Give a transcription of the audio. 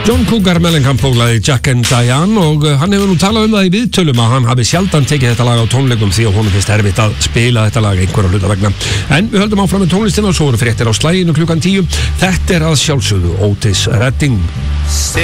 John Cougar Mellencamp bólaði Jack and Diane og hann hefur nú talað um það í viðtölum að hann hafi sjaldan tekið þetta lag á tónleikum því að honum finnst erfitt að spila þetta lag einhverja hluta vegna. En við höldum áfram með tónlistina og svo eru fréttir á slaginu klukkan 10. Þetta er að sjálfsögðu Otis Redding.